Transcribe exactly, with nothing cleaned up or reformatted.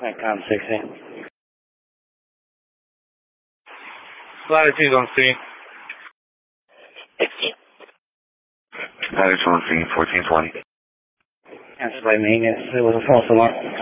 Icon sixty. Latitude on scene. Latitude on scene, fourteen twenty. Answer by maintenance. It was a false alarm.